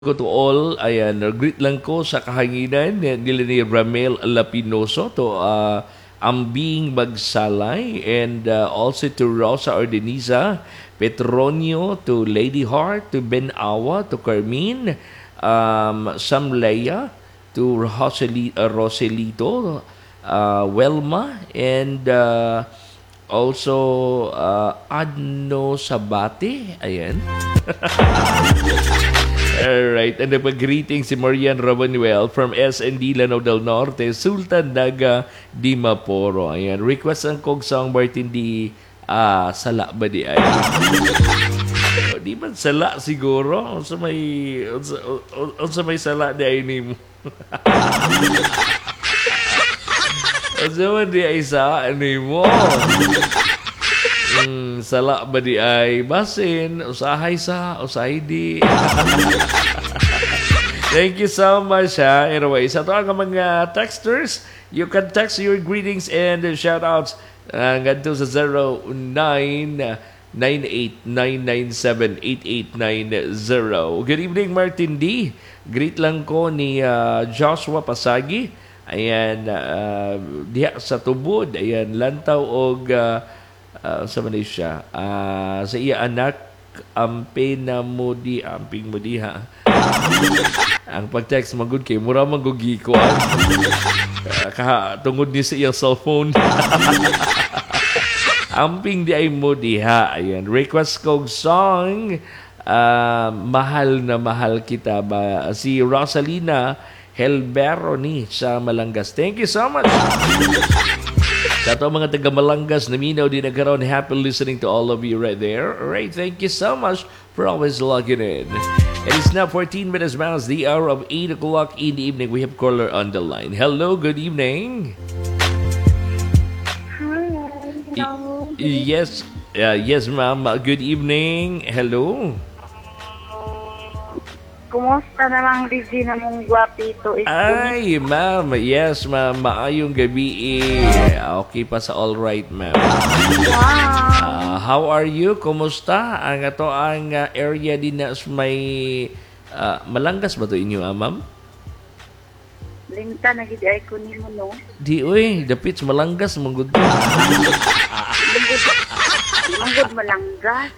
ko to all, ayan, greet lang ko sa kahanginan nila ni Ramel Lapinoso to Ambing Magsalay and also to Rosa Ordeniza, Petronio, to Lady Heart, to Ben Awa, to Carmine, Sam Leia, to Roselito, Welma, and also Adno Sabate, ayan. Alright, and nagpag-greeting si Marian Rabanuel from SND Lanao del Norte, Sultan Daga Dimaporo. Ayan, request ang kong song Martin di sala ba di ay? Di man sala siguro? Unsa may sala di ay ni mo? Unsa man di ay sa ni mo? Sala ba di ay basin, usahay di. Thank you so much ha. Anyway, sa ito ang mga texters, you can text your greetings and shoutouts ngadto sa 0998-997-8890. Good evening, Martin D. Greet lang ko ni Joshua Pasagi. Ayan, diha sa tubod. Ayan, lantaw og sa Malaysia. Sa iya anak, amping mo di ha. Ang pag-text magud kay mura magugiko tungod ni sa iyang cellphone. Amping di ay mo di ha. Ayan, request kong song, mahal na mahal kita ba, si Rosalina Helbero ni sa Malangas. Thank you so much. Sa ito mga taga-Malangas na minaw din nagkaroon, happy listening to all of you right there. Alright, thank you so much for always logging in. It is now 14 minutes past the hour of 8 o'clock in the evening. We have caller on the line. Hello, good evening. Hello. Yes, yes ma'am. Good evening. Hello. Kumusta namang busy na mong gwapito? Ay, ma'am. Yes, ma'am. Maayong gabi. Okay pa sa all right, ma'am. Wow. How are you? Kumusta? Ang ato ang area din na may Malangas ba to inyo, ma'am? Linta na gid ay ko nimo no. Di uy, dapit sa Malangas manggod. Manggod Malanggas.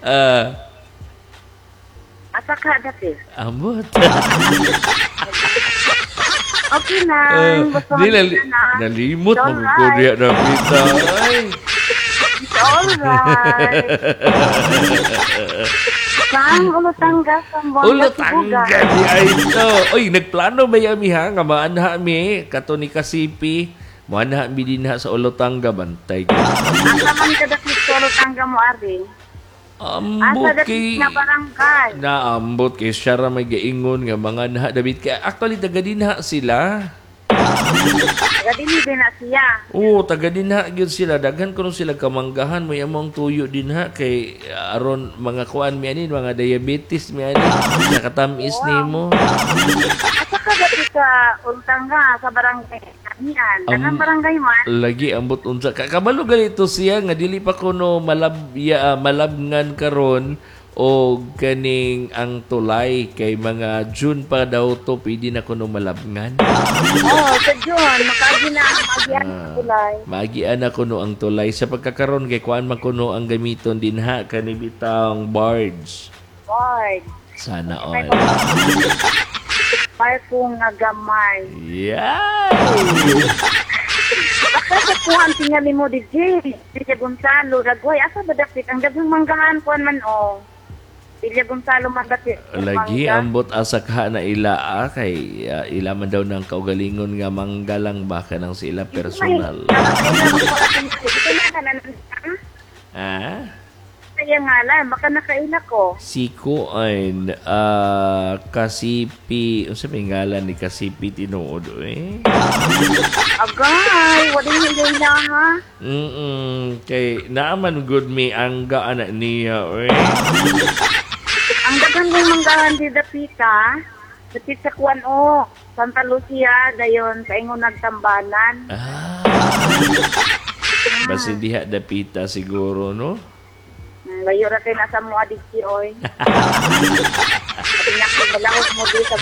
Asa ka dati? Ambot. Okay na. Basta Di na. nalimot It's magko diya na pita. Ay. It's alright. Saan Ulutanggas ang buwan Ulutangga di ay ito. Oy, nagplano ba yami ha? Nga maanha mi, kato ni Kasipi. Maanha mi din ha sa Ulutangga, bantay. Ang naman ka dati sa Ulutangga mo, Ari? Ambot Asa kay... dati na barangay? Naambot kay siya ra may gaingon nga mga naha David. Kaya actually, taga dinha sila. Gadini din na siya. Oo, taga dinha gyud sila. Daghan kuno sila kamanggahan. May among tuyo dinha kay aron mga kuan mi ani, mga diabetes mi ani. Nakatamis nimo. Asa ka dati sa Ulutangga, sa barangay? Yan, dagang barangay man. Lagi ambot unsa. Kabalo galito siya nga dili pa kuno malabngan karon o kaning ang tulay kay mga June pa daw to pwede na kuno malabngan. Sa June, magian tulay. Magian na kuno ang tulay sa pagkakaroon kay kuan man kuno ang gamiton dinha kani bitang barge. Boy. Sana all. May kung nagamay. Yay! Baka sa kuhan tingali mo DJ. Pilya Gonzalo, Ragoy. Asa ba dapit? Ang dagang manggahan kuhan man o. Pilya Gonzalo man dapit. Lagi ambot asa ka na ila kay ila man daw ng kaugalingon nga manggalang baka ng sila personal. Kaya nga lang, baka nakaila ko. Siko ay Kasipi, ano sabi ngalan ni Kasipi tinuod Agay, wala nyo na ha? Kay naaman good me angga anak niya Ang dagang mong manggahan di dapita, dapit sa kuwan o, Santa Lucia, dayon, sa ingon nagtambalan. Basi diha dapita siguro no? Layo ra kay nasa mo adiksi oy. pinakot balahos mo di sa